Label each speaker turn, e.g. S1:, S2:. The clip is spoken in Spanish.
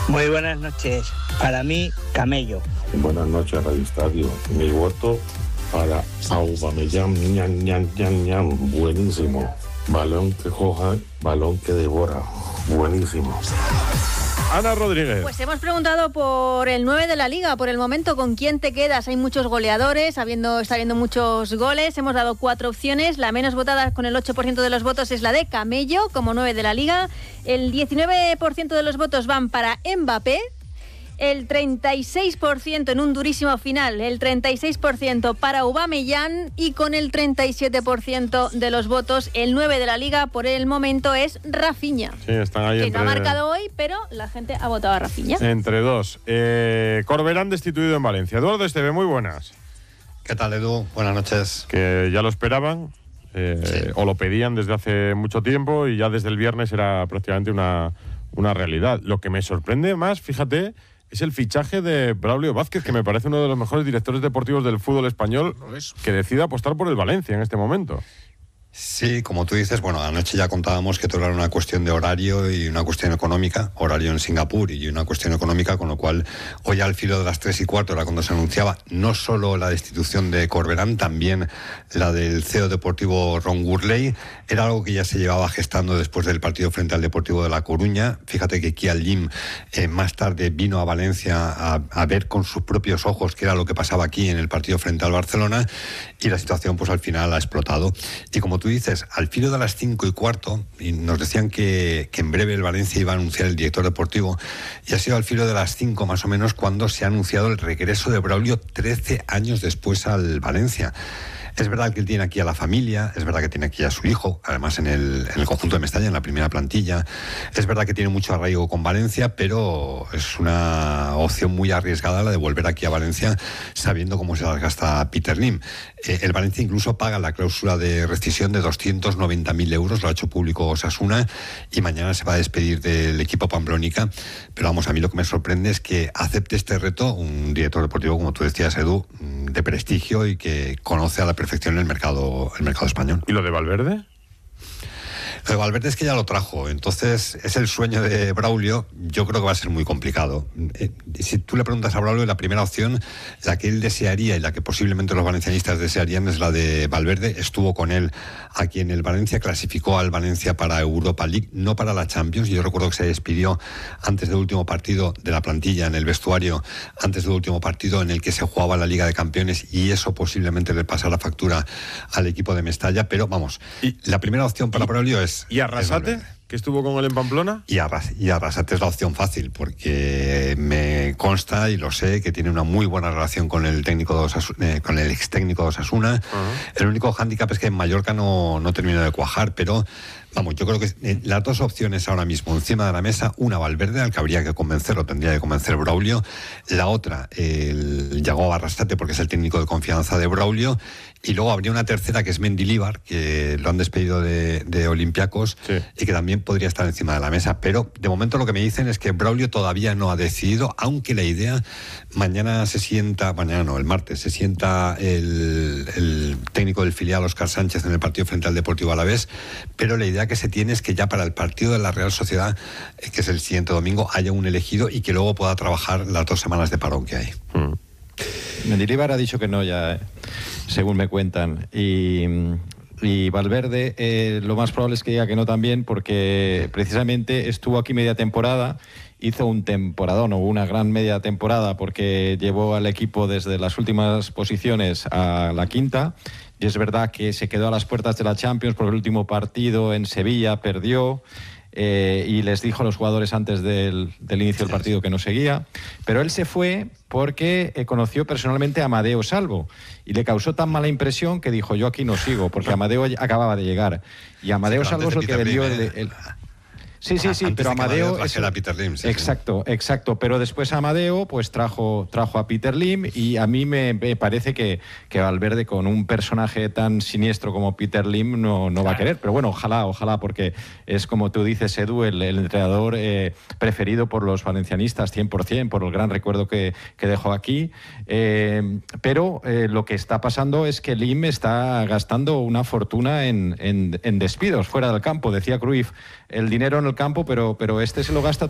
S1: Muy buenas noches. Para mí, Camello.
S2: Buenas noches, Radio Estadio. Mi voto para Aubameyang, ñam. Buenísimo. Balón que coja, balón que devora. Buenísimo.
S3: Ana Rodríguez.
S4: Pues hemos preguntado por el 9 de la Liga, por el momento, ¿con quién te quedas? Hay muchos goleadores, está habiendo muchos goles, hemos dado 4 opciones, la menos votada con el 8% de los votos es la de Camello, como 9 de la Liga, el 19% de los votos van para Mbappé, el 36% en un durísimo final, el 36% para Aubameyang y con el 37% de los votos, el 9 de la Liga por el momento es Rafinha.
S3: Sí, están ahí
S4: que no ha marcado hoy, pero la gente ha votado a Rafinha.
S3: Entre dos. Corberán destituido en Valencia. Eduardo Esteve, muy buenas.
S5: ¿Qué tal, Edu? Buenas noches.
S3: Que ya lo esperaban, sí, o lo pedían desde hace mucho tiempo y ya desde el viernes era prácticamente una realidad. Lo que me sorprende más, fíjate, es el fichaje de Braulio Vázquez, que me parece uno de los mejores directores deportivos del fútbol español, que decide apostar por el Valencia en este momento.
S5: Sí, como tú dices, bueno, anoche ya contábamos que todo era una cuestión de horario y una cuestión económica, horario en Singapur y una cuestión económica, con lo cual hoy al filo de las 3:15 era cuando se anunciaba no solo la destitución de Corberán, también la del CEO deportivo Ron Gurley. Era algo que ya se llevaba gestando después del partido frente al Deportivo de La Coruña. Fíjate que Kial Lim más tarde vino a Valencia a ver con sus propios ojos qué era lo que pasaba aquí en el partido frente al Barcelona y la situación pues al final ha explotado. Y como tú dices, al filo de las 5:15, y nos decían que en breve el Valencia iba a anunciar el director deportivo, y ha sido al filo de las 5 más o menos cuando se ha anunciado el regreso de Braulio 13 años después al Valencia. Es verdad que él tiene aquí a la familia, es verdad que tiene aquí a su hijo, además en el conjunto de Mestalla, en la primera plantilla. Es verdad que tiene mucho arraigo con Valencia, pero es una opción muy arriesgada la de volver aquí a Valencia sabiendo cómo se las gasta Peter Lim. El Valencia incluso paga la cláusula de rescisión de 290.000 euros, lo ha hecho público Osasuna, y mañana se va a despedir del equipo pamplónica. Pero vamos, a mí lo que me sorprende es que acepte este reto un director deportivo, como tú decías, Edu, de prestigio y que conoce a la perfección el mercado español.
S3: ¿Y lo de Valverde?
S5: Lo de Valverde es que ya lo trajo, entonces es el sueño de Braulio. Yo creo que va a ser muy complicado. Si tú le preguntas a Braulio, la primera opción, la que él desearía y la que posiblemente los valencianistas desearían, es la de Valverde. Estuvo con él aquí en el Valencia, clasificó al Valencia para Europa League, no para la Champions. Yo recuerdo que se despidió antes del último partido de la plantilla en el vestuario, antes del último partido en el que se jugaba la Liga de Campeones, y eso posiblemente le pasara factura al equipo de Mestalla. Pero vamos, la primera opción para Braulio es...
S3: ¿Y Arrasate, que estuvo con él en Pamplona?
S5: Y Arrasate es la opción fácil, porque me consta y lo sé que tiene una muy buena relación con el técnico con el ex técnico de Osasuna. El único hándicap es que en Mallorca no terminó de cuajar, pero vamos, yo creo que las dos opciones ahora mismo encima de la mesa, una Valverde, al que habría que convencerlo, tendría que convencer Braulio; la otra, el Yago Arrasate, porque es el técnico de confianza de Braulio; y luego habría una tercera, que es Mendilibar, que lo han despedido de Olympiacos, sí, y que también podría estar encima de la mesa. Pero de momento lo que me dicen es que Braulio todavía no ha decidido, aunque la idea, el martes se sienta el técnico del filial, Óscar Sánchez, en el partido frente al Deportivo Alavés, pero la idea que se tiene es que ya para el partido de la Real Sociedad, que es el siguiente domingo, haya un elegido y que luego pueda trabajar las 2 semanas de parón que hay.
S6: Mendilibar ha dicho que no ya, según me cuentan, y Valverde lo más probable es que diga que no también, porque precisamente estuvo aquí media temporada, hizo un temporadón o una gran media temporada, porque llevó al equipo desde las últimas posiciones a la quinta, y es verdad que se quedó a las puertas de la Champions porque el último partido en Sevilla perdió, y les dijo a los jugadores antes del inicio del partido que no seguía, pero él se fue porque conoció personalmente a Amadeo Salvo y le causó tan mala impresión que dijo: yo aquí no sigo, porque Amadeo acababa de llegar, y Amadeo Salvo es lo que vendió el Sí, pero Amadeo
S5: era Peter Lim.
S6: Exacto, pero después Amadeo pues trajo a Peter Lim, y a mí me parece que Valverde, con un personaje tan siniestro como Peter Lim, no va a querer. Pero bueno, ojalá, porque es, como tú dices, Edu, el entrenador preferido por los valencianistas 100%, por el gran recuerdo que dejó aquí. Pero lo que está pasando es que Lim está gastando una fortuna en despidos fuera del campo. Decía Cruyff, el dinero en el campo, pero este se lo gasta